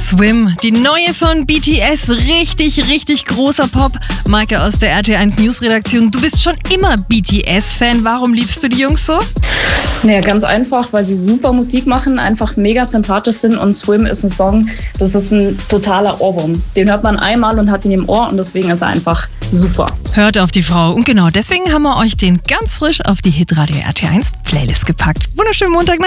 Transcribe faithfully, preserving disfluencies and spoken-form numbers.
Swim, die neue von B T S, richtig, richtig großer Pop. Maike aus der R T eins News-Redaktion, du bist schon immer B T S-Fan. Warum liebst du die Jungs so? Naja, ganz einfach, weil sie super Musik machen, einfach mega sympathisch sind und Swim ist ein Song, das ist ein totaler Ohrwurm. Den hört man einmal und hat ihn im Ohr und deswegen ist er einfach super. Hört auf die Frau und genau deswegen haben wir euch den ganz frisch auf die Hitradio R T eins Playlist gepackt. Wunderschönen Montag.